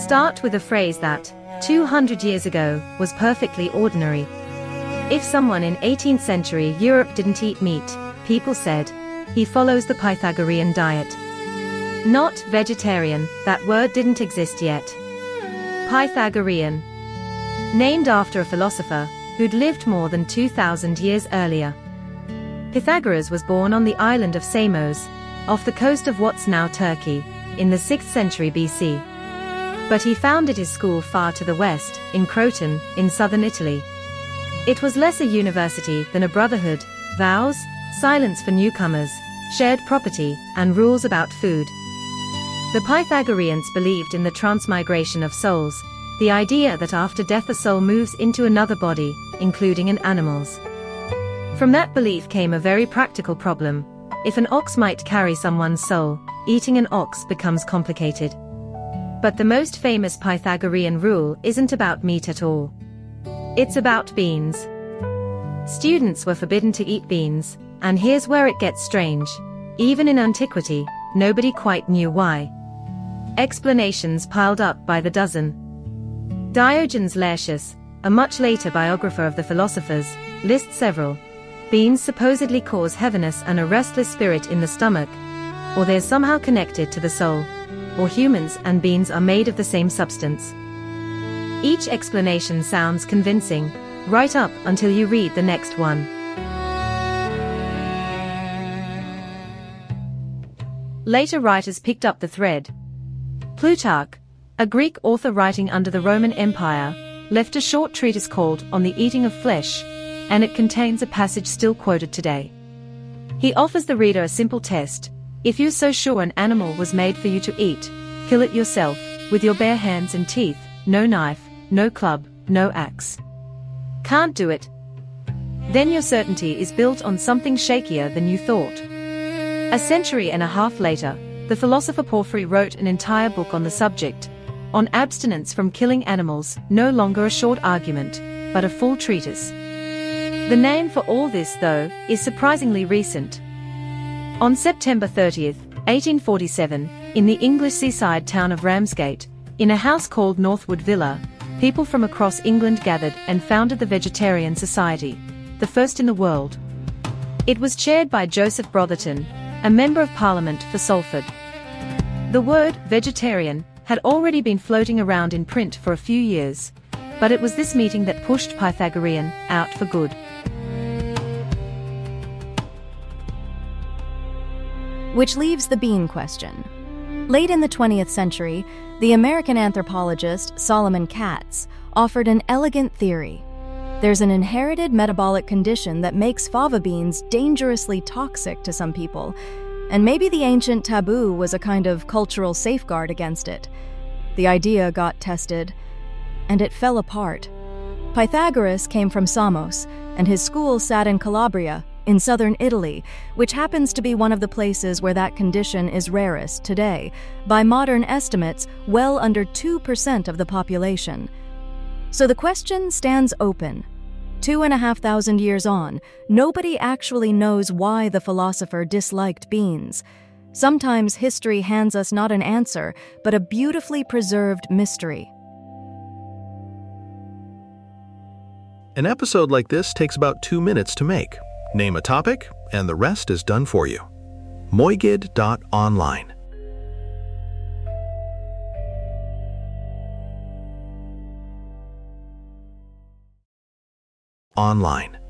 start with a phrase that, 200 years ago, was perfectly ordinary. If someone in 18th century Europe didn't eat meat, people said, he follows the Pythagorean diet. Not vegetarian, that word didn't exist yet. Pythagorean. Named after a philosopher who'd lived more than 2,000 years earlier. Pythagoras was born on the island of Samos, off the coast of what's now Turkey, in the 6th century BC. But he founded his school far to the west, in Croton, in southern Italy. It was less a university than a brotherhood, vows, silence for newcomers, shared property, and rules about food. The Pythagoreans believed in the transmigration of souls, the idea that after death a soul moves into another body, including in animals. From that belief came a very practical problem. If an ox might carry someone's soul, eating an ox becomes complicated. But the most famous Pythagorean rule isn't about meat at all. It's about beans. Students were forbidden to eat beans, and here's where it gets strange. Even in antiquity, nobody quite knew why. Explanations piled up by the dozen. Diogenes Laertius, a much later biographer of the philosophers, lists several. Beans supposedly cause heaviness and a restless spirit in the stomach, or they're somehow connected to the soul, or humans and beans are made of the same substance. Each explanation sounds convincing, right up until you read the next one. Later writers picked up the thread. Plutarch, a Greek author writing under the Roman Empire, left a short treatise called On the Eating of Flesh, and it contains a passage still quoted today. He offers the reader a simple test. If you're so sure an animal was made for you to eat, kill it yourself, with your bare hands and teeth, no knife, no club, no axe. Can't do it? Then your certainty is built on something shakier than you thought. A century and a half later, the philosopher Porphyry wrote an entire book on the subject, on abstinence from killing animals, no longer a short argument, but a full treatise. The name for all this, though, is surprisingly recent. On September 30th, 1847, in the English seaside town of Ramsgate, in a house called Northwood Villa, people from across England gathered and founded the Vegetarian Society, the first in the world. It was chaired by Joseph Brotherton, a member of Parliament for Salford. The word vegetarian had already been floating around in print for a few years, but it was this meeting that pushed Pythagorean out for good. Which leaves the bean question. Late in the 20th century, the American anthropologist Solomon Katz offered an elegant theory. There's an inherited metabolic condition that makes fava beans dangerously toxic to some people, and maybe the ancient taboo was a kind of cultural safeguard against it. The idea got tested, and it fell apart. Pythagoras came from Samos, and his school sat in Calabria, in southern Italy, which happens to be one of the places where that condition is rarest today, by modern estimates, well under 2% of the population. So the question stands open. 2,500 years on, nobody actually knows why the philosopher disliked beans. Sometimes history hands us not an answer, but a beautifully preserved mystery. An episode like this takes about 2 minutes to make. Name a topic, and the rest is done for you. Moigid.online. Online.